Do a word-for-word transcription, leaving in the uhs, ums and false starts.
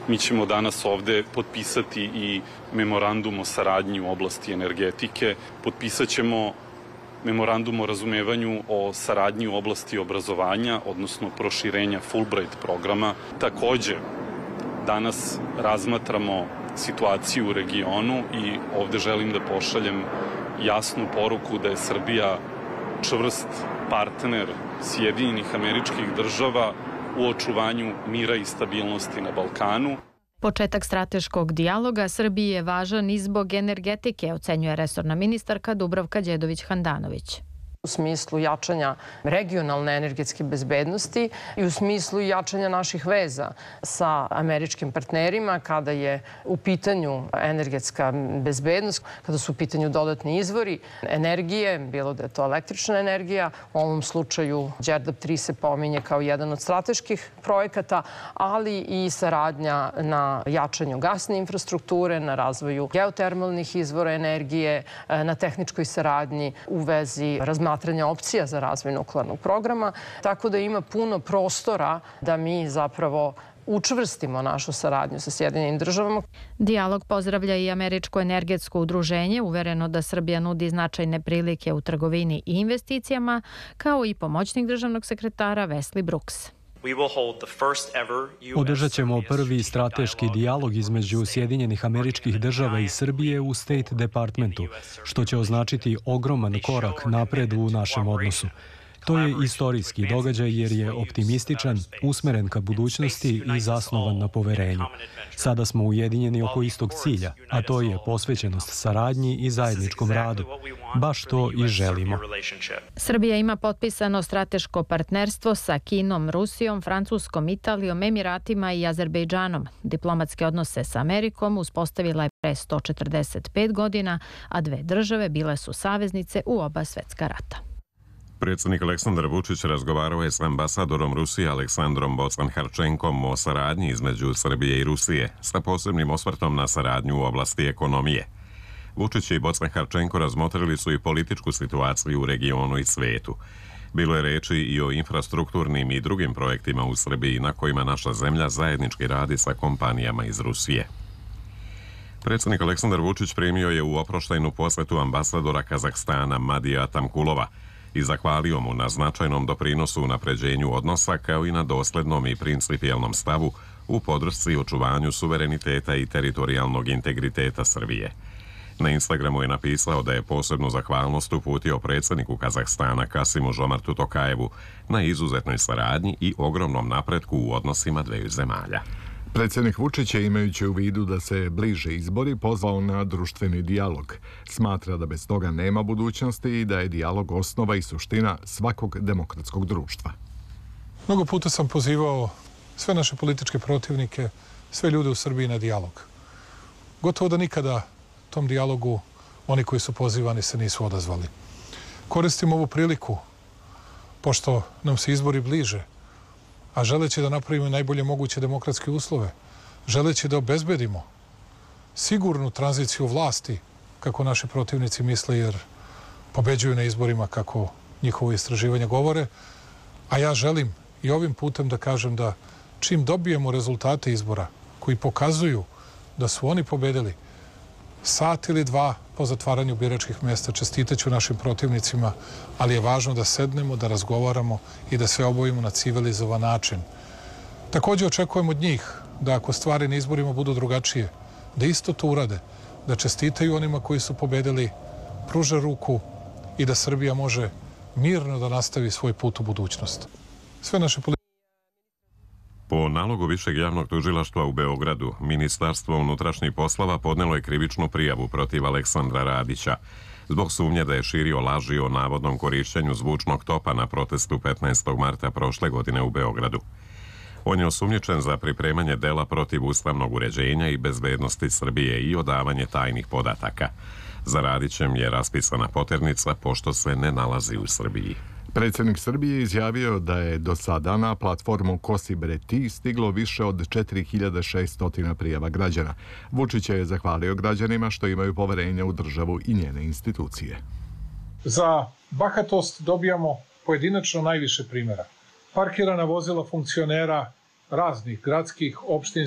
Mi ćemo danas ovde potpisati i memorandum o saradnji u oblasti energetike. Potpisat ćemo memorandum o razumevanju o saradnji u oblasti obrazovanja, odnosno proširenja Fulbright programa. Takođe, danas razmatramo situaciju u regionu i ovde želim da pošaljem jasnu poruku da je Srbija čvrst partner Sjedinjenih Američkih Država u očuvanju mira i stabilnosti na Balkanu. Početak strateškog dijaloga Srbiji je važan i zbog energetike, ocenjuje resorna ministarka Dubravka Đedović-Handanović. U smislu jačanja regionalne energetske bezbednosti i u smislu jačanja naših veza sa američkim partnerima kada je u pitanju energetska bezbednost, kada su u pitanju dodatni izvori energije, bilo da je to električna energija. U ovom slučaju Đerdap tri se pominje kao jedan od strateških projekata, ali i saradnja na jačanju gasne infrastrukture, na razvoju geotermalnih izvora energije, na tehničkoj saradnji u vezi razmatranja opcija za razvoj nuklearnog programa, tako da ima puno prostora da mi zapravo učvrstimo našu saradnju sa Sjedinjenim Državama. Dijalog pozdravlja i Američko energetsko udruženje, uvereno da Srbija nudi značajne prilike u trgovini i investicijama, kao i pomoćnik državnog sekretara Wesley Brooks. Održat ćemo prvi strateški dijalog između Sjedinjenih Američkih Država i Srbije u State Departmentu, što će označiti ogroman korak napred u našem odnosu. To je istorijski događaj jer je optimističan, usmeren ka budućnosti i zasnovan na poverenju. Sada smo ujedinjeni oko istog cilja, a to je posvećenost saradnji i zajedničkom radu. Baš to i želimo. Srbija ima potpisano strateško partnerstvo sa Kinom, Rusijom, Francuskom, Italijom, Emiratima i Azerbejdžanom. Diplomatske odnose sa Amerikom uspostavila je pre sto četrdeset pet godina, a dve države bile su saveznice u oba svetska rata. Predsjednik Aleksandar Vučić razgovarao je s ambasadorom Rusije Aleksandrom Bocan-Harčenkom o saradnji između Srbije i Rusije, sa posebnim osvrtom na saradnju u oblasti ekonomije. Vučić i Bocan-Harčenko razmotrili su i političku situaciju u regionu i svijetu. Bilo je reči i o infrastrukturnim i drugim projektima u Srbiji na kojima naša zemlja zajednički radi sa kompanijama iz Rusije. Predsjednik Aleksandar Vučić primio je u oproštajnu posjetu ambasadora Kazahstana Madija Tamkulova i zahvalio mu na značajnom doprinosu u napređenju odnosa kao i na doslednom i principijelnom stavu u podršci i očuvanju suvereniteta i teritorijalnog integriteta Srbije. Na Instagramu je napisao da je posebnu zahvalnost uputio predsjedniku Kazahstana Kasimu Žomartu Tokajevu na izuzetnoj saradnji i ogromnom napretku u odnosima dveju zemalja. Predsjednik Vučić je, imajući u vidu da se bliže izbori, pozvao na društveni dijalog. Smatra da bez toga nema budućnosti i da je dijalog osnova i suština svakog demokratskog društva. Mnogo puta sam pozivao sve naše političke protivnike, sve ljude u Srbiji na dijalog. Gotovo da nikada tom dijalogu oni koji su pozivani se nisu odazvali. Koristim ovu priliku, pošto nam se izbori bliže, a želeći da napravimo najbolje moguće demokratske uslove, želeći da obezbedimo sigurnu tranziciju vlasti, kako naši protivnici misle, jer pobeđuju na izborima, kako njihovo istraživanje govore, a ja želim i ovim putem da kažem da čim dobijemo rezultate izbora koji pokazuju da su oni pobedili, sat ili dva po zatvaranju biračkih mjesta čestitaću našim protivnicima, ali je važno da sednemo, da razgovaramo i da sve obavimo na civilizovan način. Također očekujem od njih da ako stvari na izborima budu drugačije, da isto to urade, da čestitaju onima koji su pobedili, pruže ruku i da Srbija može mirno da nastavi svoj put u budućnost. Sve naše politike... Po nalogu Višeg javnog tužilaštva u Beogradu, Ministarstvo unutrašnjih poslova podnelo je krivičnu prijavu protiv Aleksandra Radića zbog sumnje da je širio laži o navodnom korišćenju zvučnog topa na protestu petnaestog marta prošle godine u Beogradu. On je osumnjičen za pripremanje dela protiv ustavnog uređenja i bezbednosti Srbije i odavanje tajnih podataka. Za Radićem je raspisana poternica pošto se ne nalazi u Srbiji. Predsjednik Srbije izjavio da je do sada na platformu Kosi bre ti stiglo više od četiri hiljade šesto prijava građana. Vučić je zahvalio građanima što imaju poverenja u državu i njene institucije. Za bahatost dobijamo pojedinačno najviše primjera. Parkirana vozila funkcionera raznih gradskih, opštinskih,